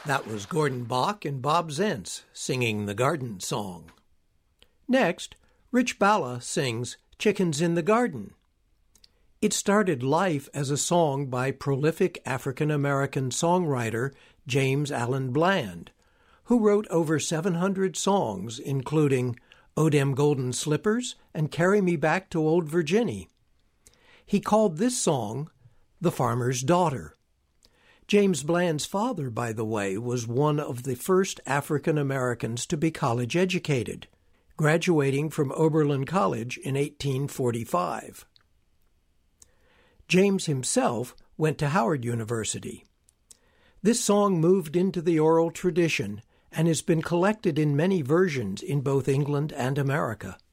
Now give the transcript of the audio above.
That was Gordon Bach and Bob Zentz singing the Garden Song. Next, Rich Balla sings Chickens in the Garden. It started life as a song by prolific African-American songwriter James Allen Bland, who wrote over 700 songs, including "O Dem Golden Slippers" and "Carry Me Back to Old Virginny." He called this song "The Farmer's Daughter." James Bland's father, by the way, was one of the first African Americans to be college educated, graduating from Oberlin College in 1845. James himself went to Howard University. This song moved into the oral tradition and has been collected in many versions in both England and America.